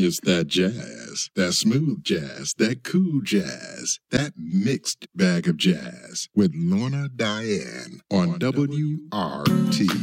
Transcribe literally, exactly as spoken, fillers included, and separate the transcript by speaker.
Speaker 1: It's that jazz, that smooth jazz, that cool jazz, that mixed bag of jazz with Lorna Diane on W R T.